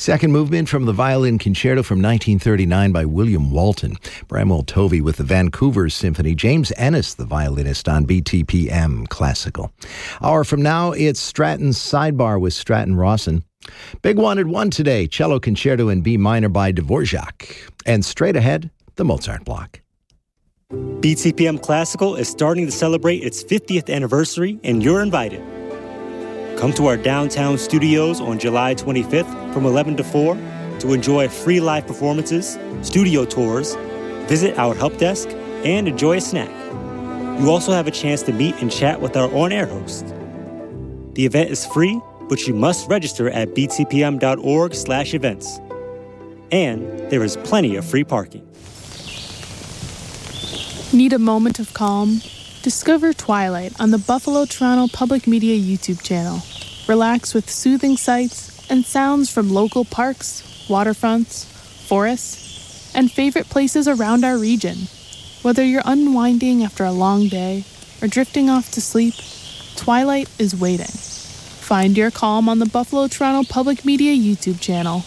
Second movement from the Violin Concerto from 1939 by William Walton. Bramwell Tovey with the Vancouver Symphony. James Ennis, the violinist, on BTPM Classical. Hour from now, it's Stratton's Sidebar with Stratton Rawson. Big One at 1 today, Cello Concerto in B minor by Dvorak. And straight ahead, the Mozart Block. BTPM Classical is starting to celebrate its 50th anniversary, and you're invited. Come to our downtown studios on July 25th from 11 to 4 to enjoy free live performances, studio tours, visit our help desk, and enjoy a snack. You also have a chance to meet and chat with our on-air host. The event is free, but you must register at btpm.org/events. And there is plenty of free parking. Need a moment of calm? Discover Twilight on the Buffalo Toronto Public Media YouTube channel. Relax with soothing sights and sounds from local parks, waterfronts, forests, and favorite places around our region. Whether you're unwinding after a long day or drifting off to sleep, Twilight is waiting. Find your calm on the Buffalo Toronto Public Media YouTube channel.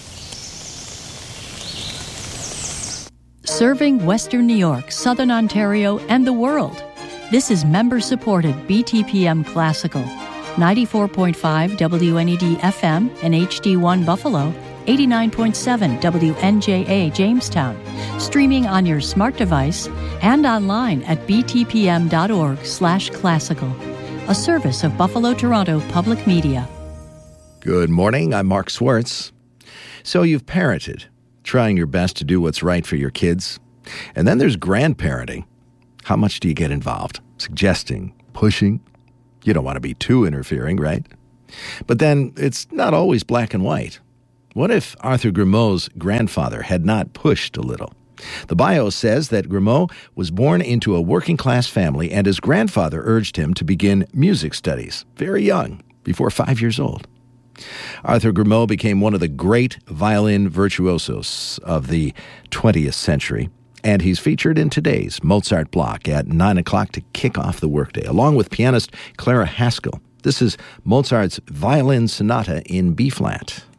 Serving Western New York, Southern Ontario, and the world. This is member-supported BTPM Classical, 94.5 WNED FM and HD1 Buffalo, 89.7 WNJA Jamestown, streaming on your smart device and online at btpm.org/classical, a service of Buffalo Toronto Public Media. Good morning, I'm Mark Swartz. So you've parented, trying your best to do what's right for your kids. And then there's grandparenting. How much do you get involved? Suggesting, pushing? You don't want to be too interfering, right? But then it's not always black and white. What if Arthur Grimaud's grandfather had not pushed a little? The bio says that Grimaud was born into a working-class family and his grandfather urged him to begin music studies very young, before 5 years old. Arthur Grimaud became one of the great violin virtuosos of the 20th century, and he's featured in today's Mozart Block at 9 o'clock to kick off the workday, along with pianist Clara Haskell. This is Mozart's Violin Sonata in B-flat.